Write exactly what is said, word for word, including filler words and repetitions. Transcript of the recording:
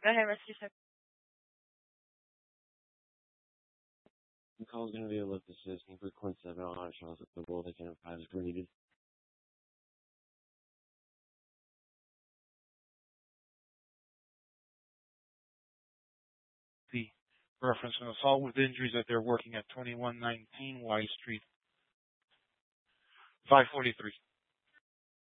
Go ahead, rescue sir. The call is going to be a lift assisting for Quint seven on auto shots at the world I can have five is needed. The reference an assault with injuries that they're working at twenty-one nineteen Y Street. five forty-three.